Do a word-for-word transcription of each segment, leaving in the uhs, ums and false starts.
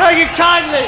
beg you kindly.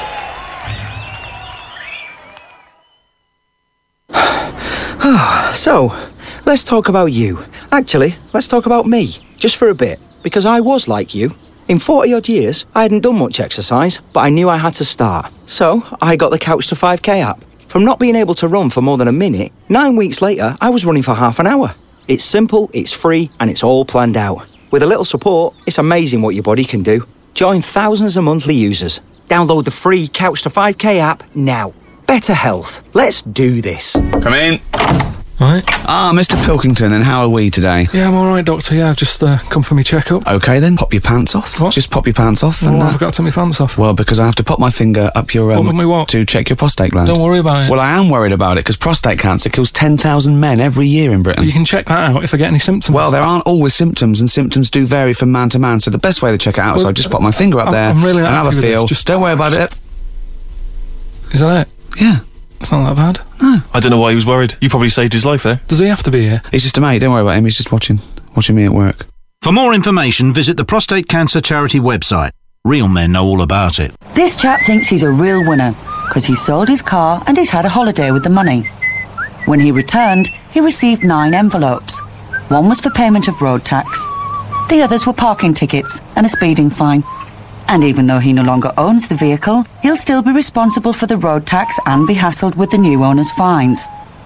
So, let's talk about you. Actually, let's talk about me, just for a bit, because I was like you. In forty odd years, I hadn't done much exercise, but I knew I had to start. So, I got the Couch to five K app. From not being able to run for more than a minute, nine weeks later, I was running for half an hour. It's simple, it's free, and it's all planned out. With a little support, it's amazing what your body can do. Join thousands of monthly users. Download the free Couch to five K app now. Better health. Let's do this. Come in. Right. Ah, Mister Pilkington, and how are we today? Yeah, I'm all right, Doctor. Yeah, I've just uh, come for my checkup. OK, then, pop your pants off. What? Just pop your pants off. Well, and, uh, I've got to take my pants off. Well, because I have to pop my finger up your... Um, What, me what? To check your prostate gland. Don't worry about it. Well, I am worried about it, because prostate cancer kills ten thousand men every year in Britain. You can check that out if I get any symptoms. Well, there aren't always symptoms, and symptoms do vary from man to man, so the best way to check it out is Well, I just pop my finger up I'm- there I'm really not and have a happy with this. feel. Just- Don't worry about it. Is that it? Yeah. It's not that bad. I don't know why he was worried. You probably saved his life there. Does he have to be here? He's just a mate, don't worry about him, he's just watching, watching me at work. For more information, visit the Prostate Cancer Charity website. Real men know all about it. This chap thinks he's a real winner because he sold his car and he's had a holiday with the money. When he returned, he received nine envelopes. One was for payment of road tax. The others were parking tickets and a speeding fine. And even though he no longer owns the vehicle, he'll still be responsible for the road tax and be hassled with the new owner's fines.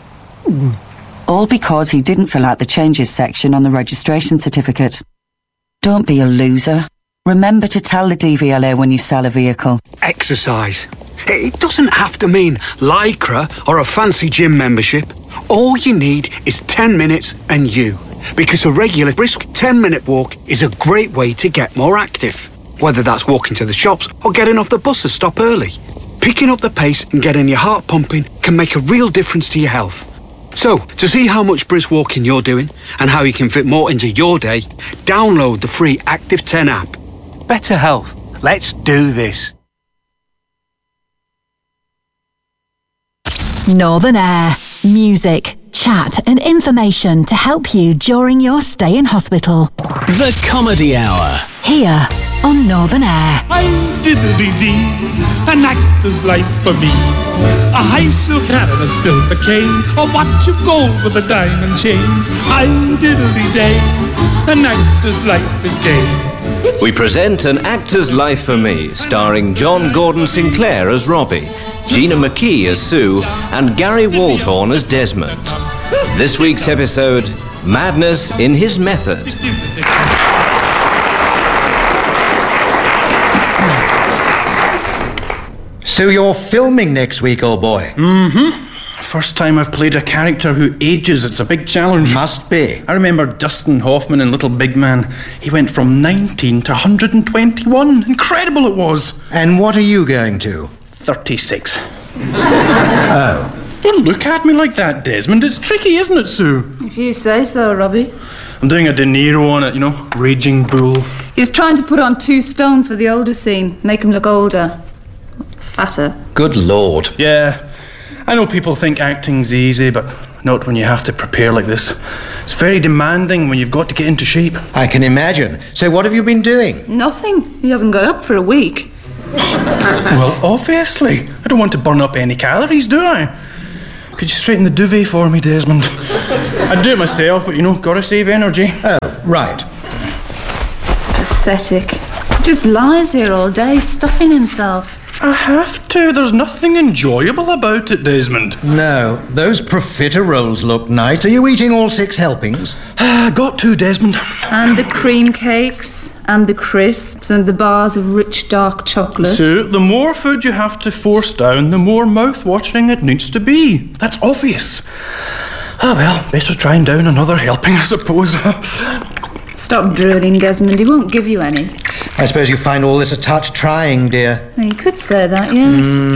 All because he didn't fill out the changes section on the registration certificate. Don't be a loser. Remember to tell the D V L A when you sell a vehicle. Exercise. It doesn't have to mean Lycra or a fancy gym membership. All you need is ten minutes and you. Because a regular brisk ten minute walk is a great way to get more active. Whether that's walking to the shops or getting off the bus to stop early. Picking up the pace and getting your heart pumping can make a real difference to your health. So, to see how much brisk walking you're doing and how you can fit more into your day, download the free Active ten app. Better health. Let's do this. Northern Air. Music, chat and information to help you during your stay in hospital. The Comedy Hour. Here on Northern Air. I'm diddly-dee, an actor's life for me. A high silk hat and a silver cane, a watch of gold with a diamond chain. I'm diddly-day, an actor's life is gay. We present An Actor's Life for Me, starring John Gordon Sinclair as Robbie, Gina McKee as Sue, and Gary Waldhorn as Desmond. This week's episode, Madness in His Method. So you're filming next week, old boy? Mm-hmm. First time I've played a character who ages. It's a big challenge. Must be. I remember Dustin Hoffman in Little Big Man. He went from nineteen to one hundred twenty-one. Incredible it was. And what are you going to? thirty-six. Oh. Don't look at me like that, Desmond. It's tricky, isn't it, Sue? If you say so, Robbie. I'm doing a De Niro on it, you know, Raging Bull. He's trying to put on two stone for the older scene, make him look older. Fatter. Good Lord. Yeah. I know people think acting's easy, but not when you have to prepare like this. It's very demanding when you've got to get into shape. I can imagine. So what have you been doing? Nothing. He hasn't got up for a week. Well, obviously. I don't want to burn up any calories, do I? Could you straighten the duvet for me, Desmond? I'd do it myself, but, you know, gotta save energy. Oh, right. It's pathetic. He just lies here all day, stuffing himself. I have to. There's nothing enjoyable about it, Desmond. No, those profiteroles look nice. Are you eating all six helpings? Ah, got to, Desmond. And the cream cakes, and the crisps, and the bars of rich dark chocolate. So, the more food you have to force down, the more mouth-watering it needs to be. That's obvious. Ah, well, better try and down another helping, I suppose. Stop drooling, Desmond. He won't give you any. I suppose you find all this a touch trying, dear. Well, you could say that, yes. Mm,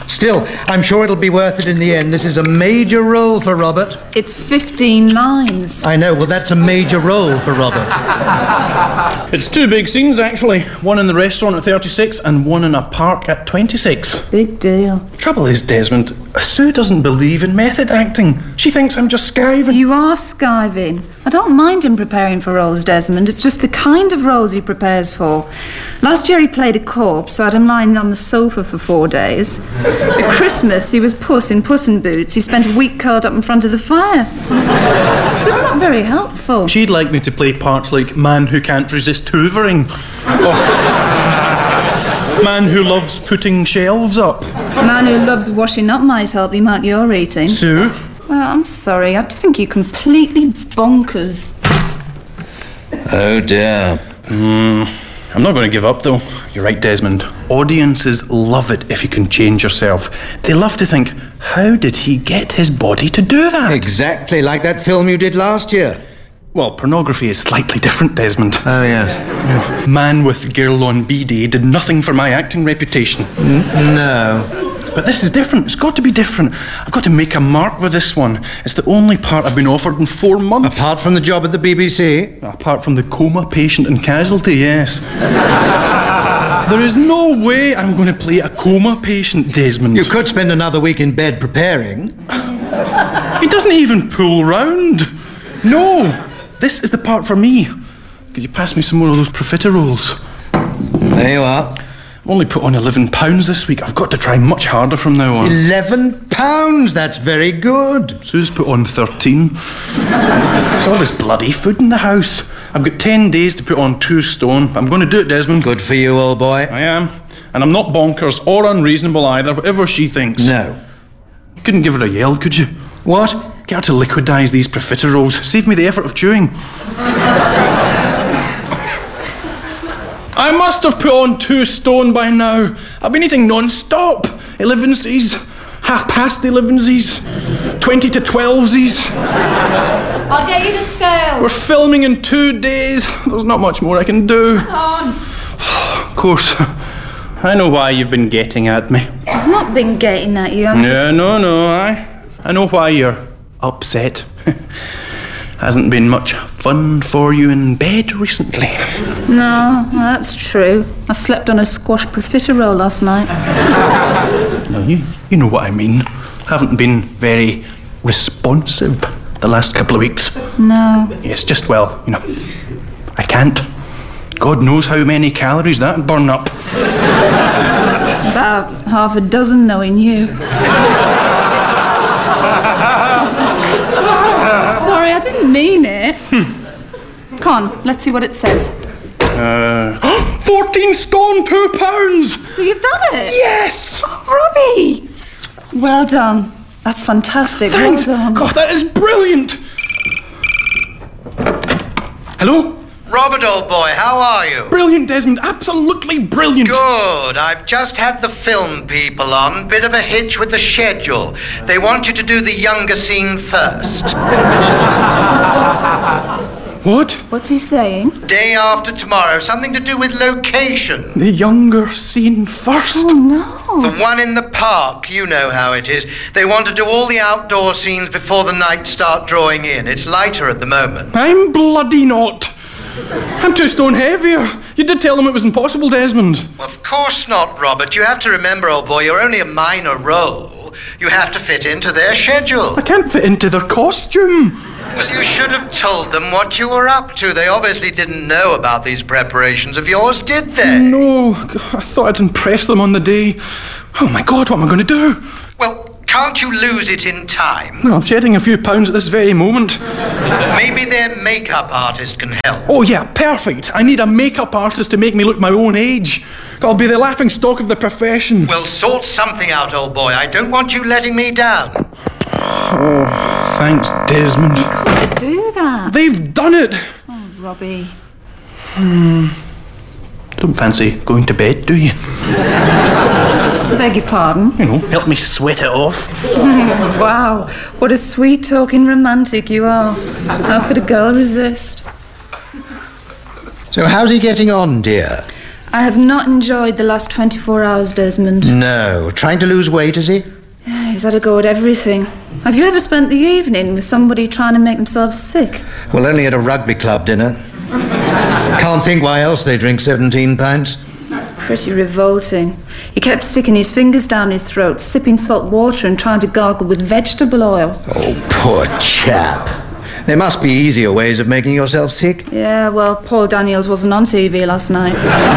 Still, I'm sure it'll be worth it in the end. This is a major role for Robert. It's fifteen lines. I know, well, that's a major role for Robert. It's two big scenes, actually. One in the restaurant at thirty-six and one in a park at twenty-six. Big deal. Trouble is, Desmond, Sue doesn't believe in method acting. She thinks I'm just skiving. You are skiving. I don't mind him preparing for roles, Desmond. It's just the kind of roles he prepares for. Last year he played a corpse, so I had him lying on the sofa for four days. At Christmas, he was Puss in Puss in Boots. He spent a week curled up in front of the fire. It's just not very helpful. She'd like me to play parts like man who can't resist hoovering. Or man who loves putting shelves up. Man who loves washing up might help him out your rating. Sue? Well, I'm sorry. I just think you're completely bonkers. Oh, dear. Mm, I'm not going to give up, though. You're right, Desmond. Audiences love it if you can change yourself. They love to think, how did he get his body to do that? Exactly like that film you did last year. Well, pornography is slightly different, Desmond. Oh, yes. You know, Man with Girl on B-Day did nothing for my acting reputation. N- no. But this is different. It's got to be different. I've got to make a mark with this one. It's the only part I've been offered in four months. Apart from the job at the B B C? Apart from the coma patient and casualty, yes. There is no way I'm going to play a coma patient, Desmond. You could spend another week in bed preparing. He doesn't even pull round. No, this is the part for me. Could you pass me some more of those profiteroles? There you are. I've only put on eleven pounds this week. I've got to try much harder from now on. Eleven pounds? That's very good. Sue's put on thirteen. There's all this bloody food in the house. I've got ten days to put on two stone. I'm going to do it, Desmond. Good for you, old boy. I am. And I'm not bonkers or unreasonable either, whatever she thinks. No. You couldn't give her a yell, could you? What? Get her to liquidise these profiteroles. Save me the effort of chewing. I must have put on two stone by now. I've been eating non-stop. Elevensies, half past the elevensies, twenty to twelvesies. I'll get you the scale. We're filming in two days. There's not much more I can do. Come on. Of course, I know why you've been getting at me. I've not been getting at you. I'm Yeah, no, no, I, I know why you're upset. Hasn't been much fun for you in bed recently. just... No, that's true. I slept on a squash profiterole last night. No, you, you know what I mean. Haven't been very responsive the last couple of weeks. No. Yes, just, well, you know, I can't. God knows how many calories that'd burn up. About half a dozen, knowing you. Sorry, I didn't mean it. Hmm. Come on, let's see what it says. Uh, fourteen stone, two pounds! So you've done it? Yes! Oh, Robbie! Well done. That's fantastic. Thanks! Well done. God, that is brilliant! Hello? Robert, old boy, how are you? Brilliant, Desmond. Absolutely brilliant. Good. I've just had the film people on. Bit of a hitch with the schedule. They want you to do the younger scene first. What? What's he saying? Day after tomorrow. Something to do with location. The younger scene first? Oh, no. The one in the park. You know how it is. They want to do all the outdoor scenes before the nights start drawing in. It's lighter at the moment. I'm bloody not. I'm two stone heavier. You did tell them it was impossible, Desmond. Well, of course not, Robert. You have to remember, old boy, you're only a minor role. You have to fit into their schedule. I can't fit into their costume. Well, you should have told them what you were up to. They obviously didn't know about these preparations of yours, did they? No, I thought I'd impress them on the day. Oh, my God, what am I going to do? Well, can't you lose it in time? Well, I'm shedding a few pounds at this very moment. Maybe their makeup artist can help. Oh, yeah, perfect. I need a makeup artist to make me look my own age. I'll be the laughing stock of the profession. Well, sort something out, old boy. I don't want you letting me down. Oh, thanks, Desmond. You couldn't do that. They've done it. Oh, Robbie. Hmm. Don't fancy going to bed, do you? Beg your pardon? You know, help me sweat it off. Wow, what a sweet-talking romantic you are. How could a girl resist? So how's he getting on, dear? I have not enjoyed the last twenty-four hours, Desmond. No. Trying to lose weight, is he? Yeah, he's had a go at everything. Have you ever spent the evening with somebody trying to make themselves sick? Well, only at a rugby club dinner. Can't think why else they drink seventeen pints. It's pretty revolting. He kept sticking his fingers down his throat, sipping salt water and trying to gargle with vegetable oil. Oh, poor chap. There must be easier ways of making yourself sick. Yeah, well, Paul Daniels wasn't on T V last night.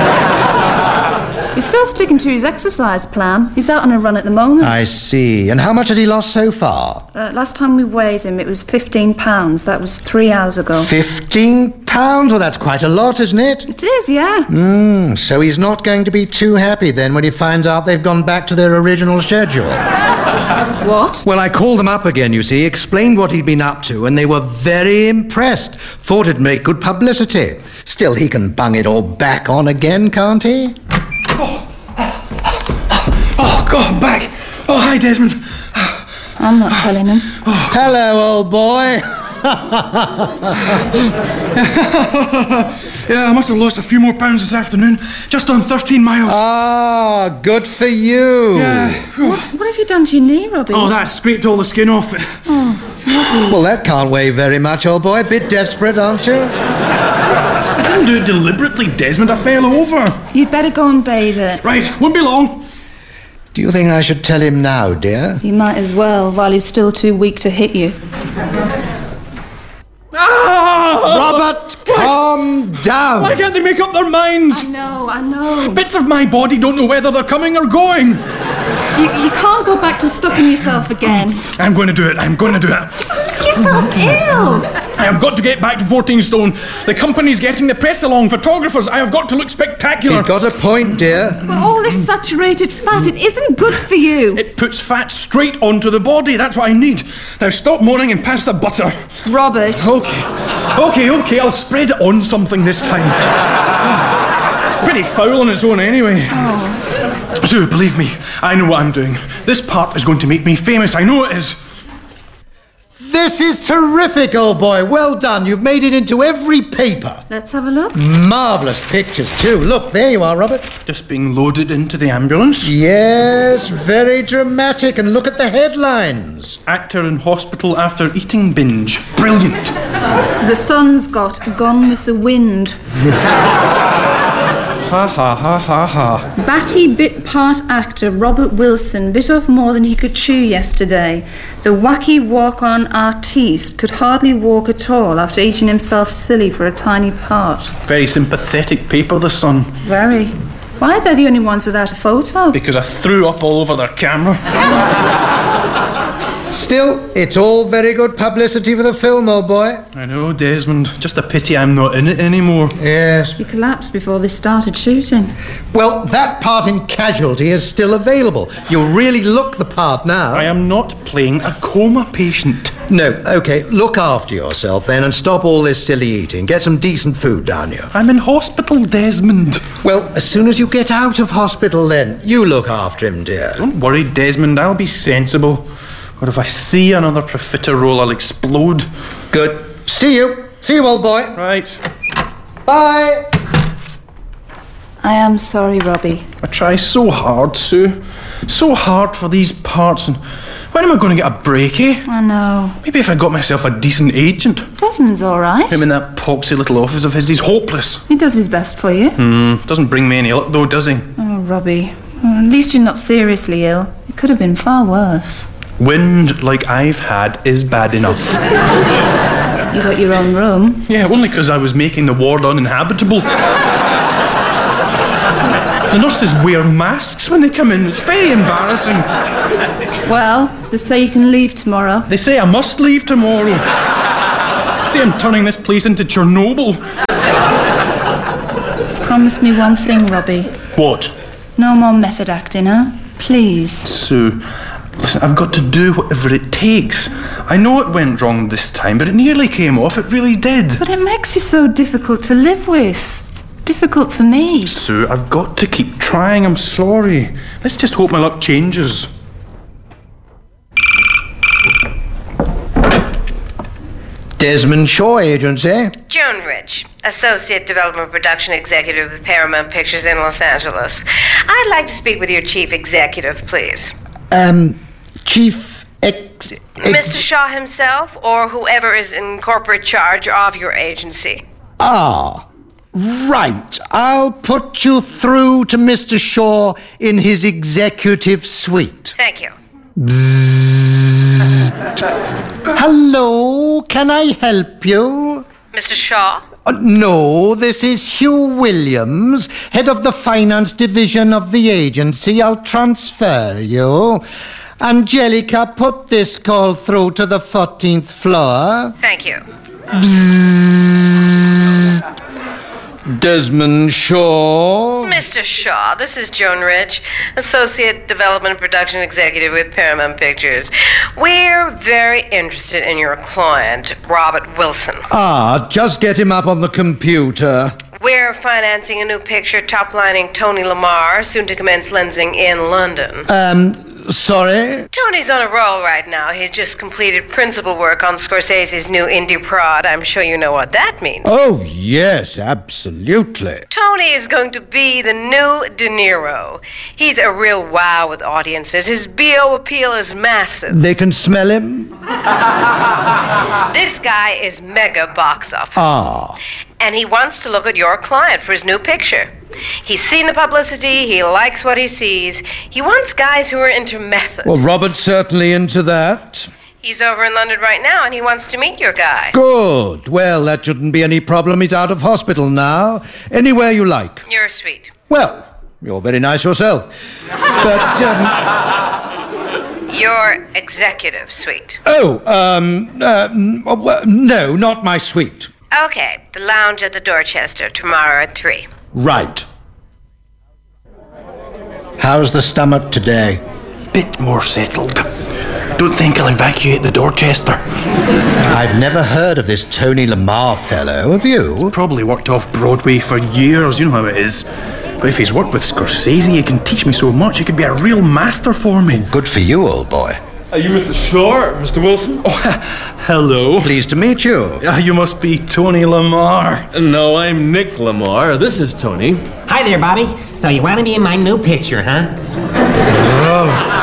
He's still sticking to his exercise plan. He's out on a run at the moment. I see. And how much has he lost so far? Uh, last time we weighed him, it was fifteen pounds. That was three hours ago. Fifteen pounds? Well, that's quite a lot, isn't it? It is, yeah. Mm, so he's not going to be too happy then when he finds out they've gone back to their original schedule. What? Well, I called them up again, you see, explained what he'd been up to, and they were very impressed. Thought it'd make good publicity. Still, he can bung it all back on again, can't he? Oh, God, I'm back. Oh, hi, Desmond. I'm not telling him. Oh. Hello, old boy. Yeah, I must have lost a few more pounds this afternoon. Just on thirteen miles. Ah, good for you. Yeah. What, what have you done to your knee, Robbie? Oh, that scraped all the skin off it. Oh, Robbie. Well, that can't weigh very much, old boy. A bit desperate, aren't you? I didn't do it deliberately, Desmond. I fell over. You'd better go and bathe it. Right, won't be long. Do you think I should tell him now, dear? You might as well, while he's still too weak to hit you. Ah! Robert, calm down. Why can't they make up their minds? I know, I know. Bits of my body don't know whether they're coming or going. You, you can't go back to stuffing yourself again. I'm going to do it. I'm going to do it. You sound ill. I have got to get back to fourteen stone. The company's getting the press along. Photographers. I have got to look spectacular. You've got a point, dear. But all this saturated fat, it isn't good for you. It puts fat straight onto the body. That's what I need. Now stop moaning and pass the butter. Robert. Okay. Okay, okay. I'll spread it on something this time. It's pretty foul on its own anyway. Oh. So, believe me, I know what I'm doing. This part is going to make me famous. I know it is. This is terrific, old boy. Well done. You've made it into every paper. Let's have a look. Marvellous pictures, too. Look, there you are, Robert. Just being loaded into the ambulance. Yes, very dramatic. And look at the headlines. Actor in hospital after eating binge. Brilliant. The Sun's got Gone with the Wind. Ha ha ha ha ha. Batty bit part actor Robert Wilson bit off more than he could chew yesterday. The wacky walk-on artiste could hardly walk at all after eating himself silly for a tiny part. Very sympathetic paper, The Sun. Very. Why are they the only ones without a photo? Because I threw up all over their camera. Still, it's all very good publicity for the film, old boy. I know, Desmond. Just a pity I'm not in it anymore. Yes. He collapsed before they started shooting. Well, that part in Casualty is still available. You really look the part now. I am not playing a coma patient. No, OK, look after yourself then and stop all this silly eating. Get some decent food down here. I'm in hospital, Desmond. Well, as soon as you get out of hospital then, you look after him, dear. Don't worry, Desmond. I'll be sensible. Or if I see another profiterole, I'll explode. Good. See you. See you, old boy. Right. Bye. I am sorry, Robbie. I try so hard, Sue. So hard for these parts. And when am I going to get a break, eh? I know. Maybe if I got myself a decent agent. Desmond's all right. Him in that poxy little office of his, he's hopeless. He does his best for you. Hmm. Doesn't bring me any luck, though, does he? Oh, Robbie. Well, at least you're not seriously ill. It could have been far worse. Wind like I've had is bad enough. You got your own room? Yeah, only because I was making the ward uninhabitable. The nurses wear masks when they come in. It's very embarrassing. Well, they say you can leave tomorrow. They say I must leave tomorrow. Say I'm turning this place into Chernobyl. Promise me one thing, Robbie. What? No more method acting, huh? Please. Sue, listen, I've got to do whatever it takes. I know it went wrong this time, but it nearly came off. It really did. But it makes you so difficult to live with. It's difficult for me. Sue, I've got to keep trying. I'm sorry. Let's just hope my luck changes. Desmond Shaw Agency. Joan Rich, Associate Development Production Executive with Paramount Pictures in Los Angeles. I'd like to speak with your Chief Executive, please. Um, Chief Ex... ex- Mister Shaw himself, or whoever is in corporate charge of your agency. Ah, right. I'll put you through to Mister Shaw in his executive suite. Thank you. Hello, can I help you? Mister Shaw? Uh, no, this is Hugh Williams, head of the finance division of the agency. I'll transfer you. Angelica, put this call through to the fourteenth floor. Thank you. Desmond Shaw. Mister Shaw, this is Joan Rich, Associate Development Production Executive with Paramount Pictures. We're very interested in your client, Robert Wilson. Ah, just get him up on the computer. We're financing a new picture top-lining Tony Lamar, soon to commence lensing in London. Um, sorry? Tony's on a roll right now. He's just completed principal work on Scorsese's new indie prod. I'm sure you know what that means. Oh, yes, absolutely. Tony is going to be the new De Niro. He's a real wow with audiences. His B O appeal is massive. They can smell him? This guy is mega box office. Ah. And he wants to look at your client for his new picture. He's seen the publicity, he likes what he sees. He wants guys who are into method. Well, Robert's certainly into that. He's over in London right now and he wants to meet your guy. Good. Well, that shouldn't be any problem. He's out of hospital now. Anywhere you like. You're sweet. Well, you're very nice yourself. But, um... Your executive suite. Oh, um, uh, well, no, not my suite. Okay, the lounge at the Dorchester tomorrow at three. Right. How's the stomach today? Bit more settled. Don't think I'll evacuate the Dorchester. I've never heard of this Tony Lamar fellow, have you? Probably worked off Broadway for years, you know how it is. But if he's worked with Scorsese, he can teach me so much, he could be a real master for me. Good for you, old boy. Are you Mister Shaw, Mister Wilson? Oh, hello. Pleased to meet you. Yeah, you must be Tony Lamar. No, I'm Nick Lamar. This is Tony. Hi there, Bobby. So you want to be in my new picture, huh? Oh.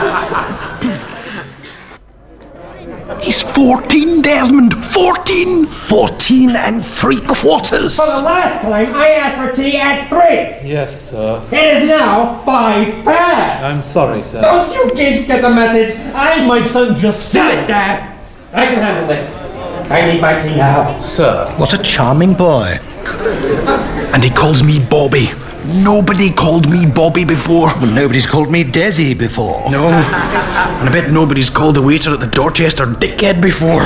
He's fourteen, Desmond. Fourteen. Fourteen and three quarters. For the last time, I asked for tea at three. Yes, sir. It is now five past. I'm sorry, sir. Don't you kids get the message? I, my son, just... Shut it, Dad. I can handle this. I need my tea now. Sir. What a charming boy. And he calls me Bobby. Nobody called me Bobby before. Well, nobody's called me Desi before. No. And I bet nobody's called the waiter at the Dorchester dickhead before.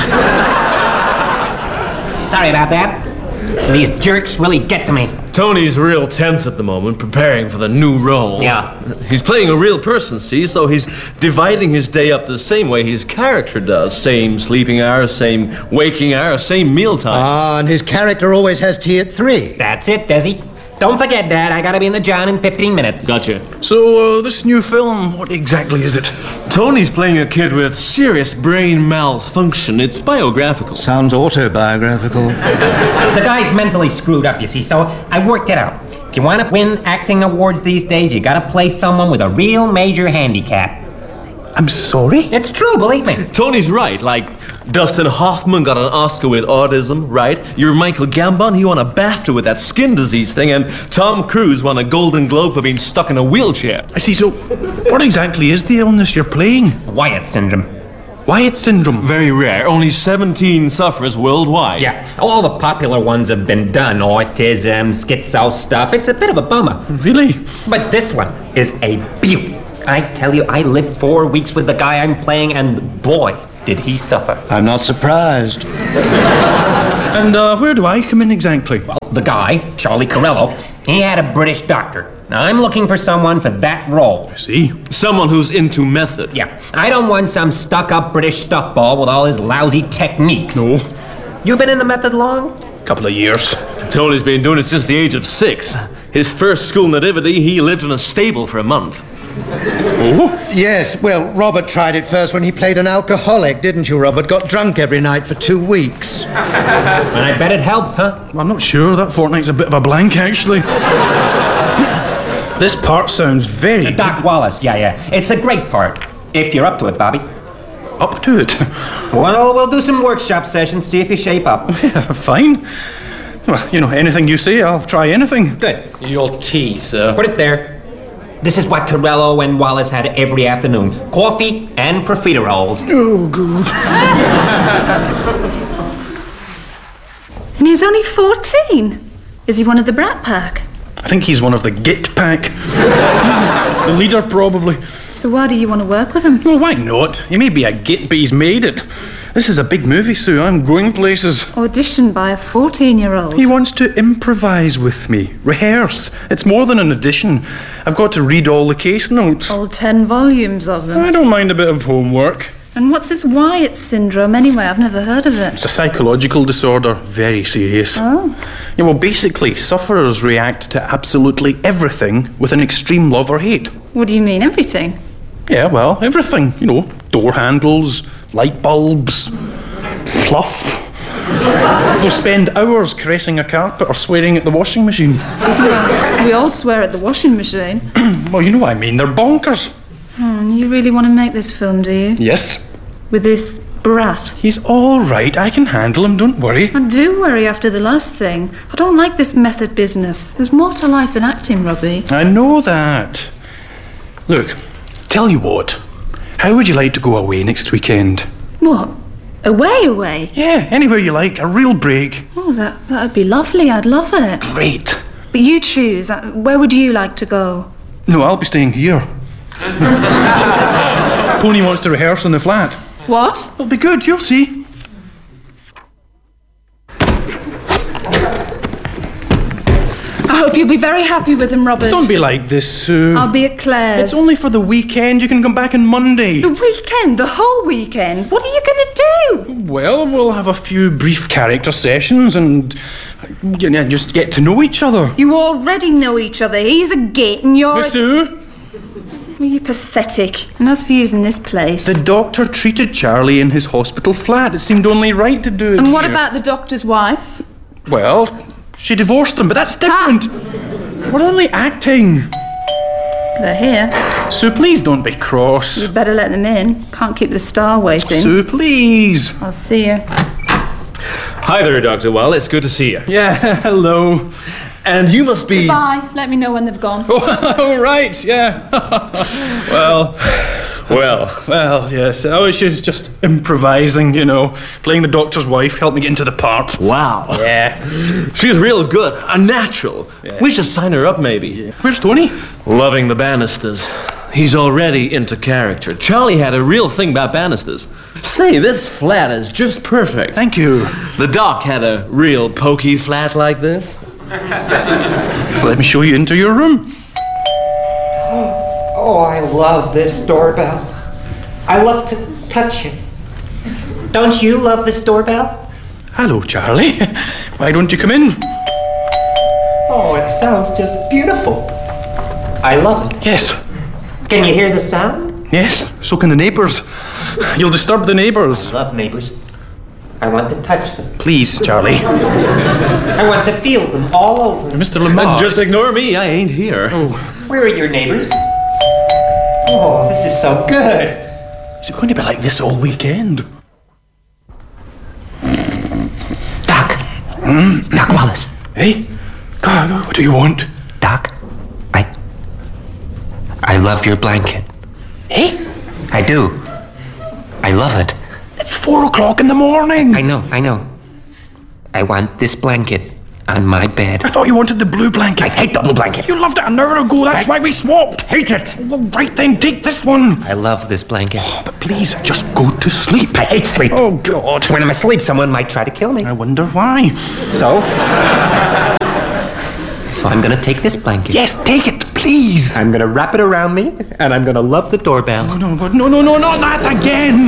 Sorry about that. These jerks really get to me. Tony's real tense at the moment, preparing for the new role. Yeah. He's playing a real person, see, so he's dividing his day up the same way his character does. Same sleeping hours, same waking hours, same mealtime. Ah, and his character always has tea at three. That's it, Desi. Don't forget, Dad, I gotta be in the John in fifteen minutes. Gotcha. So, uh, this new film, what exactly is it? Tony's playing a kid with serious brain malfunction. It's biographical. Sounds autobiographical. The guy's mentally screwed up, you see, so I worked it out. If you want to win acting awards these days, you gotta play someone with a real major handicap. I'm sorry? It's true, believe me. Tony's right, like Dustin Hoffman got an Oscar with autism, right? Your Michael Gambon, he won a BAFTA with that skin disease thing, and Tom Cruise won a Golden Globe for being stuck in a wheelchair. I see, so what exactly is the illness you're playing? Wyatt syndrome. Wyatt syndrome? Very rare. Only seventeen sufferers worldwide. Yeah, all the popular ones have been done. Autism, schizo stuff. It's a bit of a bummer. Really? But this one is a beauty. I tell you, I lived four weeks with the guy I'm playing, and boy, did he suffer. I'm not surprised. And uh, where do I come in exactly? Well, the guy, Charlie Carello, he had a British doctor. Now, I'm looking for someone for that role. I see. Someone who's into method. Yeah, I don't want some stuck-up British stuffball with all his lousy techniques. No. You been in the method long? Couple of years. Tony's been doing it since the age of six. His first school nativity, he lived in a stable for a month. Oh? Yes, well, Robert tried it first when he played an alcoholic, didn't you, Robert? Got drunk every night for two weeks. And I bet it helped, huh? Well, I'm not sure. That fortnight's a bit of a blank, actually. This part sounds very... Doc Wallace, yeah, yeah. It's a great part. If you're up to it, Bobby. Up to it? Well, we'll do some workshop sessions, see if you shape up. Yeah, fine. Well, you know, anything you say, I'll try anything. Good. Your tea, sir. Put it there. This is what Corello and Wallace had every afternoon. Coffee and profiteroles. Oh, good. And he's only fourteen. Is he one of the Brat Pack? I think he's one of the Git Pack. The leader, probably. So why do you want to work with him? Well, why not? He may be a git, but he's made it. This is a big movie, Sue. I'm going places. Auditioned by a fourteen-year-old. He wants to improvise with me. Rehearse. It's more than an audition. I've got to read all the case notes. All ten volumes of them. I don't mind a bit of homework. And what's this Wyatt syndrome anyway? I've never heard of it. It's a psychological disorder. Very serious. Oh. Yeah, well, basically, sufferers react to absolutely everything with an extreme love or hate. What do you mean, everything? Yeah, well, everything. You know, door handles, light bulbs, fluff. They'll spend hours caressing a carpet or swearing at the washing machine. We all swear at the washing machine. Well, you know what I mean. They're bonkers. Hmm, you really want to make this film, do you? Yes. With this brat? He's all right. I can handle him. Don't worry. I do worry after the last thing. I don't like this method business. There's more to life than acting, Robbie. I know that. Look, tell you what. How would you like to go away next weekend? What? Away, away? Yeah, anywhere you like. A real break. Oh, that, that'd be lovely. I'd love it. Great. But you choose. Where would you like to go? No, I'll be staying here. Tony wants to rehearse in the flat. What? It'll be good, you'll see. I hope you'll be very happy with him, Robert. Don't be like this, Sue. I'll be at Claire's. It's only for the weekend. You can come back on Monday. The weekend? The whole weekend? What are you going to do? Well, we'll have a few brief character sessions and you know, just get to know each other. You already know each other. He's a git and you're... Miss Sue? Well, you're pathetic. And as for using this place... The doctor treated Charlie in his hospital flat. It seemed only right to do it And what here. about the doctor's wife? Well, she divorced him, but that's different. Ah. We're only acting. They're here. Sue, please don't be cross. You'd better let them in. Can't keep the star waiting. Sue, please. I'll see you. Hi there, Doctor Well. It's good to see you. Yeah, hello. And you must be... Bye. Let me know when they've gone. Oh, right, yeah. well, well, well, yes. I was just improvising, you know, playing the doctor's wife, helped me get into the part. Wow. Yeah. She's real good, a natural. Yeah. We should sign her up, maybe. Yeah. Where's Tony? Loving the Bannisters. He's already into character. Charlie had a real thing about Bannisters. Say, this flat is just perfect. Thank you. The doc had a real pokey flat like this. Let me show you into your room. Oh, I love this doorbell. I love to touch it. Don't you love this doorbell? Hello, Charlie. Why don't you come in? Oh, it sounds just beautiful. I love it. Yes. Can you hear the sound? Yes, so can the neighbours. You'll disturb the neighbours. I love neighbours. I want to touch them. Please, Charlie. I want to feel them all over. Mister Lamar. Just ignore me, I ain't here. Oh. Where are your neighbours? Oh, this is so good. Is it going to be like this all weekend? Doc. Mm? Doc Wallace. Hey? God, what do you want? Doc, I... I love your blanket. Eh? I do. I love it. It's four o'clock in the morning. I know, I know. I want this blanket on my bed. I thought you wanted the blue blanket. I hate the blue blanket. You loved it an hour ago. That's I why we swapped. Hate it. Well, right then, take this one. I love this blanket. Oh, but please, just go to sleep. I hate sleep. Oh, God. When I'm asleep, someone might try to kill me. I wonder why. So? So I'm gonna take this blanket. Yes, take it, please. I'm gonna wrap it around me, and I'm gonna love the doorbell. No, no, no, no, no, not that again.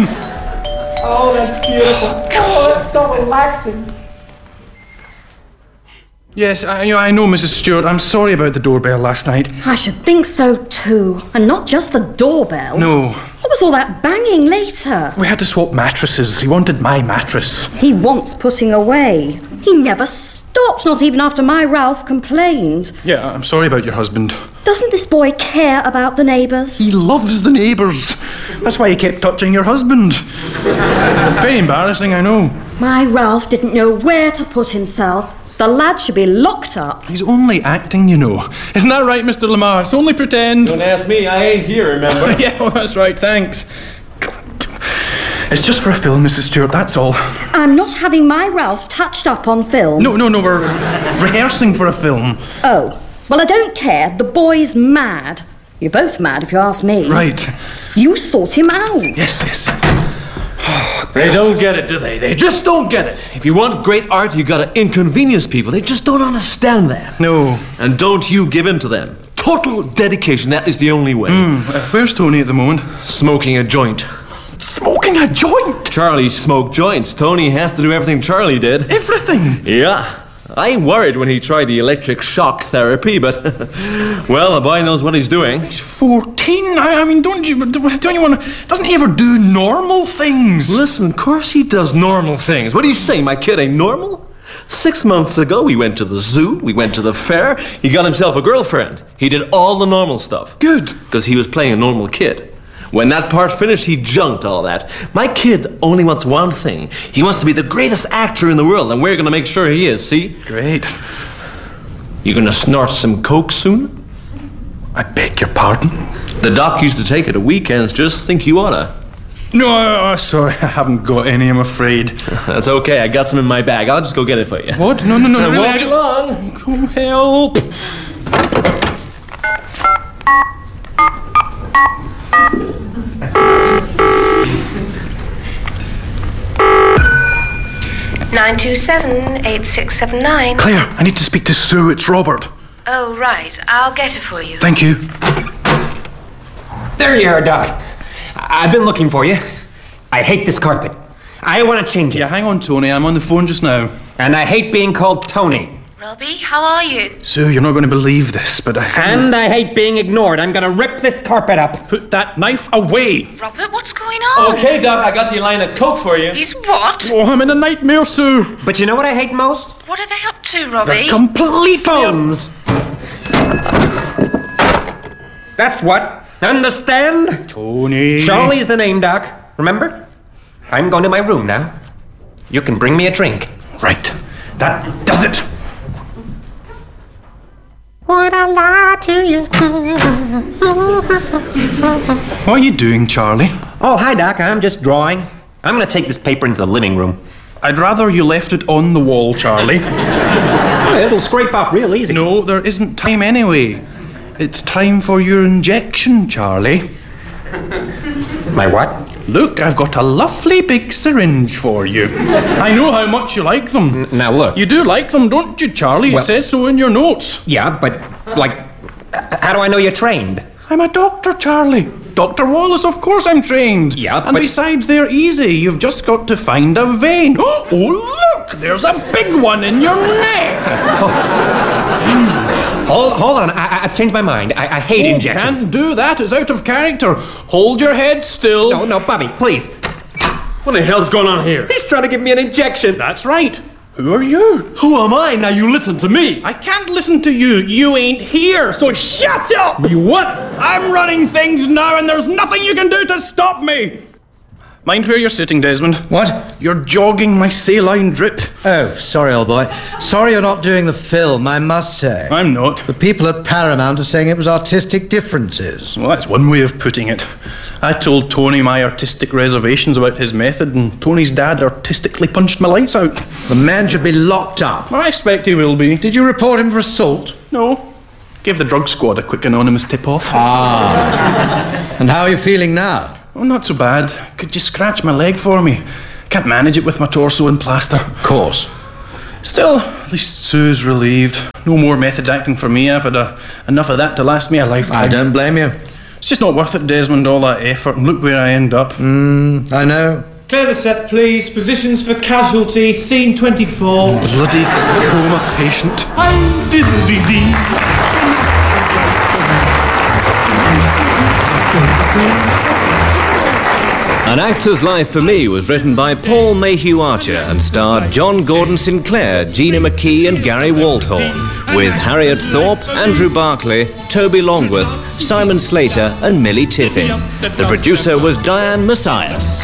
Oh, that's beautiful. Oh, that's so relaxing. Yes, I, you know, I know, Missus Stewart. I'm sorry about the doorbell last night. I should think so too. And not just the doorbell. No. What was all that banging later? We had to swap mattresses. He wanted my mattress. He wants putting away. He never stopped, not even after my Ralph complained. Yeah, I'm sorry about your husband. Doesn't this boy care about the neighbours? He loves the neighbours. That's why he kept touching your husband. Very embarrassing, I know. My Ralph didn't know where to put himself. The lad should be locked up. He's only acting, you know. Isn't that right, Mister Lamar? It's only pretend. Don't ask me, I ain't here, remember? Yeah, well, that's right, thanks. It's just for a film, Missus Stewart, that's all. I'm not having my Ralph touched up on film. No, no, no, we're rehearsing for a film. Oh, well, I don't care. The boy's mad. You're both mad, if you ask me. Right. You sort him out. Yes, yes, yes. They don't get it, do they? They just don't get it. If you want great art, you gotta inconvenience people. They just don't understand that. No. And don't you give in to them. Total dedication, that is the only way. Mm, uh, where's Tony at the moment? Smoking a joint. Smoking a joint? Charlie smoked joints. Tony has to do everything Charlie did. Everything? Yeah. I worried when he tried the electric shock therapy, but well, the boy knows what he's doing. He's fourteen. I, I mean, don't you? Don't you want to? Doesn't he ever do normal things? Listen, of course he does normal things. What do you say? My kid ain't normal? Six months ago, we went to the zoo. We went to the fair. He got himself a girlfriend. He did all the normal stuff. Good, because he was playing a normal kid. When that part finished, he junked all that. My kid only wants one thing. He wants to be the greatest actor in the world, and we're going to make sure he is, see? Great. You going to snort some coke soon? I beg your pardon? The doc used to take it at weekends. Just think you oughta. No, uh, sorry, I haven't got any, I'm afraid. That's okay, I got some in my bag. I'll just go get it for you. What? No, no, no, no. Really, Won't be long. Go help. nine two seven, eight six seven nine. Claire, I need to speak to Sue. It's Robert. Oh, right. I'll get it for you. Thank you. There you are, Doc. I- I've been looking for you. I hate this carpet. I want to change it. Yeah, hang on, Tony. I'm on the phone just now. And I hate being called Tony. Robbie, how are you? Sue, you're not going to believe this, but I... And I hate being ignored. I'm going to rip this carpet up. Put that knife away. Robert, what's going on? Okay, Doc, I got the line of coke for you. He's what? Oh, I'm in a nightmare, Sue. But you know what I hate most? What are they up to, Robbie? Complete phones. That's what. Understand? Tony. Charlie's the name, Doc. Remember? I'm going to my room now. You can bring me a drink. Right. That does it. Would I lie to you? What are you doing, Charlie? Oh, hi, Doc. I'm just drawing. I'm going to take this paper into the living room. I'd rather you left it on the wall, Charlie. Oh, it'll scrape off real easy. No, there isn't time anyway. It's time for your injection, Charlie. My what? Look, I've got a lovely big syringe for you. I know how much you like them. N- now look. You do like them, don't you, Charlie? Well, it says so in your notes. Yeah, but, like, how do I know you're trained? I'm a doctor, Charlie. Doctor Wallace, of course I'm trained. Yeah, And but... besides, they're easy. You've just got to find a vein. Oh, look! There's a big one in your neck! Hold, hold on. I, I've changed my mind. I, I hate oh, injections. Can't do that. It's out of character. Hold your head still. No, no, Bobby, please. What the hell's going on here? He's trying to give me an injection. That's right. Who are you? Who am I? Now you listen to me. I can't listen to you. You ain't here, so shut up! You what? I'm running things now, and there's nothing you can do to stop me! Mind where you're sitting, Desmond. What? You're jogging my saline drip. Oh, sorry, old boy. Sorry you're not doing the film, I must say. I'm not. The people at Paramount are saying it was artistic differences. Well, that's one way of putting it. I told Tony my artistic reservations about his method, and Tony's dad artistically punched my lights out. The man should be locked up. I expect he will be. Did you report him for assault? No. Gave the drug squad a quick anonymous tip-off. Ah. And how are you feeling now? Oh, not so bad. Could you scratch my leg for me? Can't manage it with my torso and plaster. Of course. Still, at least Sue's relieved. No more method acting for me. I've had a, enough of that to last me a lifetime. I don't blame you. It's just not worth it, Desmond, all that effort, and look where I end up. Mm, I know. Clear the set, please. Positions for casualty. Scene twenty-four. Bloody coma patient. I'm diddly-dee. An Actor's Life for Me was written by Paul Mayhew Archer and starred John Gordon Sinclair, Gina McKee and Gary Waldhorn, with Harriet Thorpe, Andrew Barclay, Toby Longworth, Simon Slater and Millie Tiffin. The producer was Diane Messias.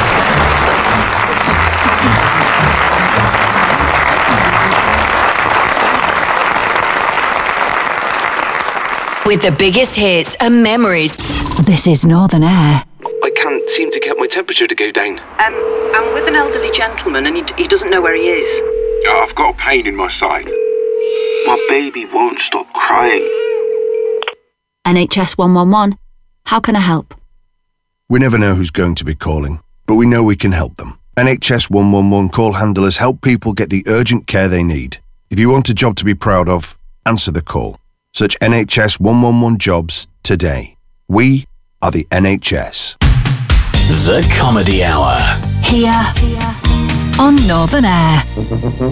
With the biggest hits and memories. This is Northern Air. I can't seem to get my temperature to go down. Um, I'm with an elderly gentleman and he, he doesn't know where he is. I've got a pain in my side. My baby won't stop crying. N H S one one one. How can I help? We never know who's going to be calling, but we know we can help them. N H S one one one call handlers help people get the urgent care they need. If you want a job to be proud of, answer the call. Search N H S one one one jobs today. We are the N H S. The Comedy Hour. Here on Northern Air.